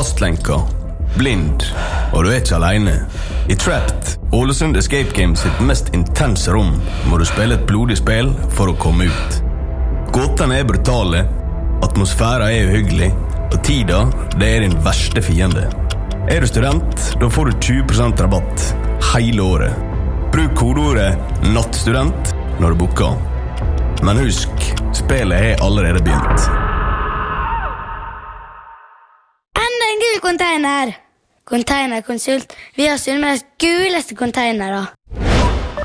Fastlenka, blind, og du ikke alene. I Trapped, Ålesund Escape Game sitt mest intense rom, må du spille et blodig spill for å komme ut. Gåtene brutale, atmosfæren uhyggelig, og tida, det din verste fiende. Du student, da får du 20% rabatt hele året. Bruk kodeordet NATTSTUDENT når du booker. Men husk, spillet allerede begynt. Enda en gul container! Containerkonsult. Vi har Sunnmøres guleste containere.